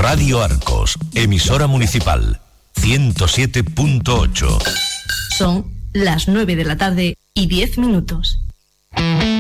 Radio Arcos, emisora municipal, 107.8. Son las 9 de la tarde y 10 minutos.